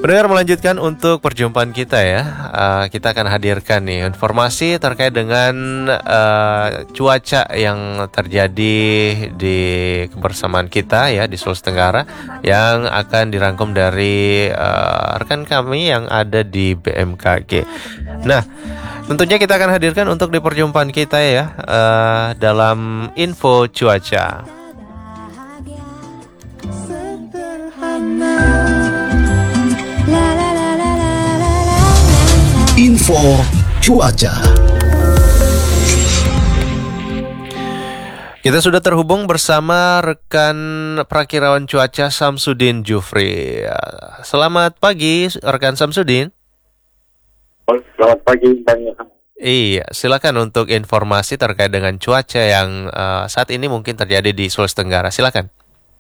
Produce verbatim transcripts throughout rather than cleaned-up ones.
Pendengar, melanjutkan untuk perjumpaan kita ya. Uh, kita akan hadirkan nih informasi terkait dengan uh, cuaca yang terjadi di kebersamaan kita ya di Sulawesi Tenggara, yang akan dirangkum dari uh, rekan kami yang ada di B M K G. Nah, tentunya kita akan hadirkan untuk di perjumpaan kita ya uh, dalam info cuaca. Info cuaca. Kita sudah terhubung bersama rekan prakirawan cuaca Samsudin Jufri. Selamat pagi rekan Samsudin. Selamat pagi Bang. Iya, silakan untuk informasi terkait dengan cuaca yang uh, saat ini mungkin terjadi di Sulawesi Tenggara. Silakan.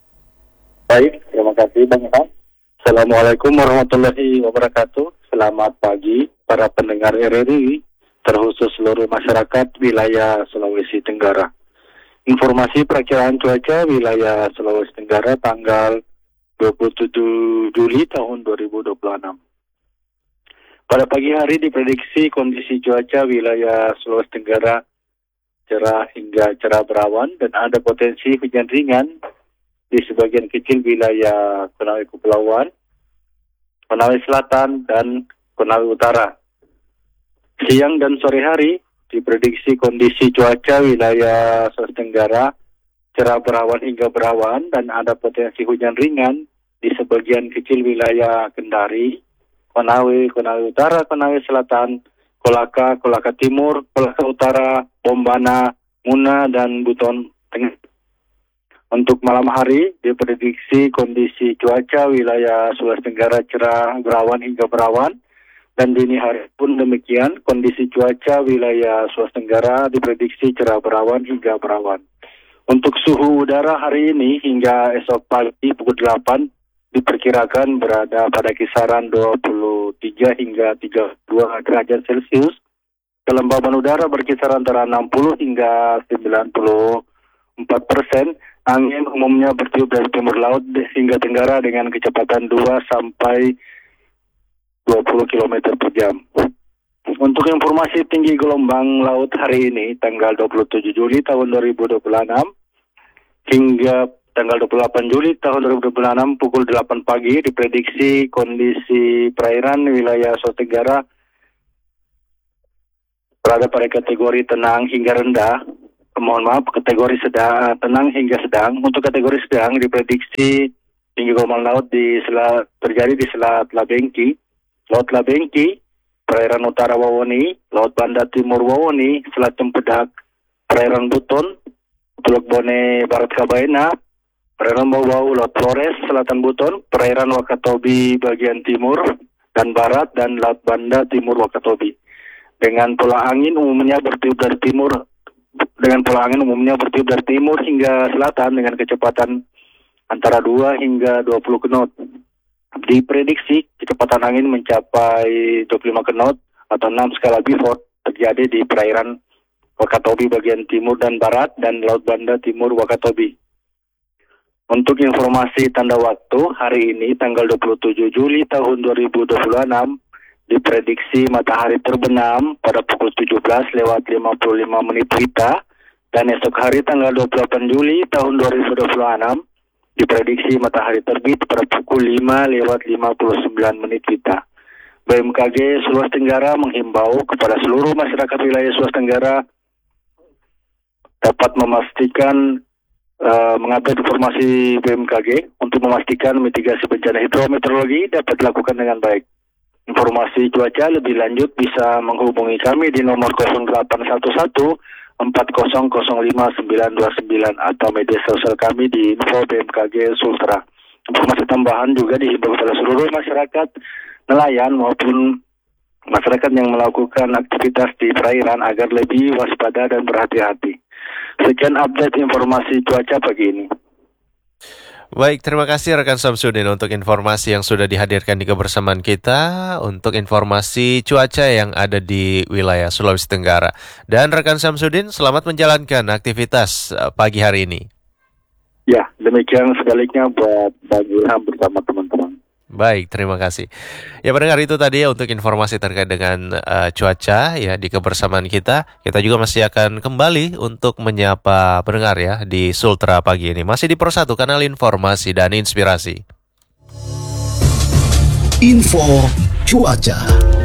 Baik, terima kasih Bang. Assalamualaikum warahmatullahi wabarakatuh. Selamat pagi para pendengar R R I, terkhusus seluruh masyarakat wilayah Sulawesi Tenggara. Informasi perakiraan cuaca wilayah Sulawesi Tenggara tanggal dua puluh tujuh Juli tahun dua ribu dua puluh enam. Pada pagi hari diprediksi kondisi cuaca wilayah Sulawesi Tenggara cerah hingga cerah berawan dan ada potensi hujan ringan di sebagian kecil wilayah Konawe Kepulauan, Konawe Selatan, dan Konawe Utara. Siang dan sore hari diprediksi kondisi cuaca wilayah Sulawesi Tenggara cerah berawan hingga berawan dan ada potensi hujan ringan di sebagian kecil wilayah Kendari, Konawe, Konawe Utara, Konawe Selatan, Kolaka, Kolaka Timur, Kolaka Utara, Bombana, Muna, dan Buton Tengah. Untuk malam hari, diprediksi kondisi cuaca wilayah Sulawesi Tenggara cerah berawan hingga berawan, dan dini hari pun demikian, kondisi cuaca wilayah Sulawesi Tenggara diprediksi cerah berawan hingga berawan. Untuk suhu udara hari ini hingga esok pagi pukul delapan, diperkirakan berada pada kisaran dua puluh tiga hingga tiga puluh dua derajat Celcius. Kelembaban udara berkisar antara enam puluh hingga sembilan puluh empat persen. Angin umumnya bertiup dari timur laut hingga tenggara dengan kecepatan dua sampai dua puluh kilometer per jam. Untuk informasi tinggi gelombang laut hari ini, tanggal dua puluh tujuh Juli tahun dua ribu dua puluh enam hingga tanggal dua puluh delapan Juli tahun dua ribu dua puluh enam pukul delapan pagi, diprediksi kondisi perairan wilayah Sulawesi Tenggara berada pada kategori tenang hingga rendah. Mohon maaf, kategori sedang, tenang hingga sedang. Untuk kategori sedang diprediksi tinggi gelombang laut di selat, terjadi di Selat Labengki, Laut Labengki, perairan utara Wawoni, Laut Banda Timur Wawoni, Selat Cempedak, perairan Buton, Teluk Bone Barat Kabaina, perairan Bau-Bau, Laut Flores, Selatan Buton, perairan Wakatobi bagian timur dan barat, dan Laut Banda Timur Wakatobi. Dengan pola angin umumnya bertiup dari timur dengan pola angin umumnya bertiup dari timur hingga selatan dengan kecepatan antara dua hingga dua puluh knot. Diprediksi kecepatan angin mencapai dua puluh lima knot atau enam skala Beaufort terjadi di perairan Wakatobi bagian timur dan barat dan Laut Banda Timur Wakatobi. Untuk informasi tanda waktu, hari ini tanggal dua puluh tujuh Juli tahun dua ribu dua puluh enam diprediksi matahari terbenam pada pukul tujuh belas lewat lima puluh lima menit Wita, dan esok hari tanggal dua puluh delapan Juli tahun dua ribu dua puluh enam diprediksi matahari terbit pada pukul lima lewat lima puluh sembilan menit Wita. B M K G Sulawesi Tenggara menghimbau kepada seluruh masyarakat wilayah Sulawesi Tenggara dapat memastikan uh, mengupdate informasi B M K G untuk memastikan mitigasi bencana hidrometeorologi dapat dilakukan dengan baik. Informasi cuaca lebih lanjut bisa menghubungi kami di nomor nol delapan satu satu empat nol nol lima sembilan dua sembilan atau media sosial kami di info B M K G Sultra. Informasi tambahan juga dihimbau kepada seluruh masyarakat nelayan maupun masyarakat yang melakukan aktivitas di perairan agar lebih waspada dan berhati-hati. Sekian update informasi cuaca pagi ini. Baik, terima kasih rekan Samsudin untuk informasi yang sudah dihadirkan di kebersamaan kita untuk informasi cuaca yang ada di wilayah Sulawesi Tenggara. Dan rekan Samsudin, selamat menjalankan aktivitas pagi hari ini. Ya, demikian sebaliknya buat Bang Ilham bersama teman-teman. Baik. baik, terima kasih. Ya pendengar, itu tadi ya untuk informasi terkait dengan uh, cuaca ya di kebersamaan kita. Kita juga masih akan kembali untuk menyapa pendengar ya di Sultra pagi ini. Masih di Pro satu, kanal informasi dan inspirasi. Info cuaca.